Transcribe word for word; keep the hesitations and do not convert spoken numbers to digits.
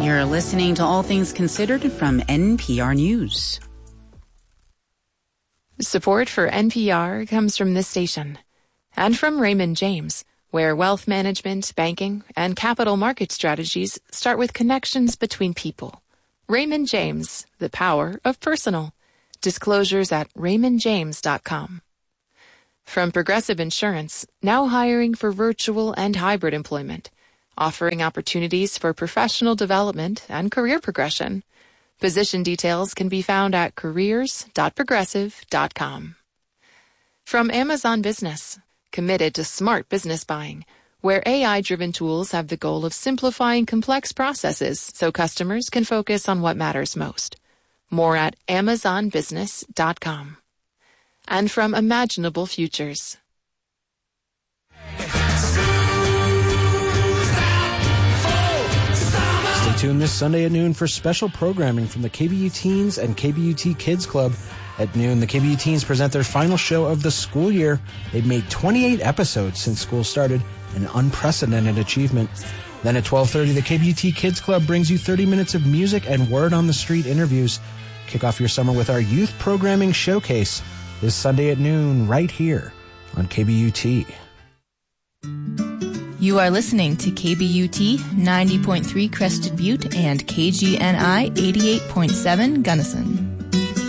You're listening to All Things Considered from N P R News. Support for N P R comes from this station and from Raymond James, where wealth management, banking, and capital market strategies start with connections between people. Raymond James, the power of personal. Disclosures at raymond james dot com. From Progressive Insurance, now hiring for virtual and hybrid employment, offering opportunities for professional development and career progression. Position details can be found at careers dot progressive dot com. From Amazon Business, committed to smart business buying, where A I-driven tools have the goal of simplifying complex processes so customers can focus on what matters most. More at amazon business dot com. And from Imaginable Futures. Stay tuned this Sunday at noon for special programming from the K B U Teens and K B U T Kids Club. At noon, the K B U Teens present their final show of the school year. They've made twenty-eight episodes since school started, an unprecedented achievement. Then at twelve thirty, the K B U T Kids Club brings you thirty minutes of music and word on the street interviews. Kick off your summer with our youth programming showcase this Sunday at noon right here on K B U T. You are listening to K B U T ninety point three Crested Butte and K G N I eighty-eight point seven Gunnison.